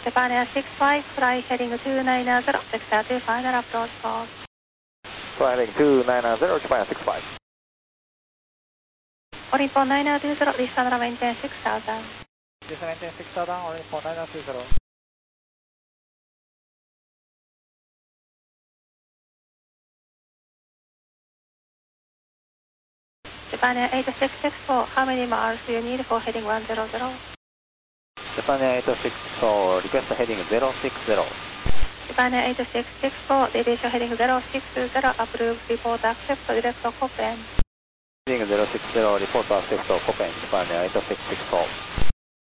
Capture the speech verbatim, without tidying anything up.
Japan Air six five, fly heading two nine zero, Vector two final approach call. Fly heading two nine zero, Japan Air six five. Orinpo nine two zero, listen and maintain six thousand. Listen maintain six thousand, Orinpo nine two zero. Japan Air eight six six four, how many miles do you need for heading one zero zero? Japan Air eight six four, request heading zero six zero. Japan Air eight six six four, deviation heading zero six zero, approved, report accept, direct to Copen. Heading zero six zero, report accept, Copen, Japan Air eight six six four.